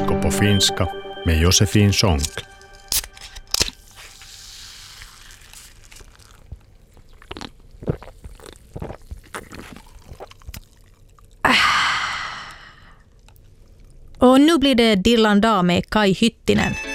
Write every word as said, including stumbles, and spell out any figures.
Disco på finska med Josefin Sonck. Och nu blir det Dillan Dag med Kai Hyttinen.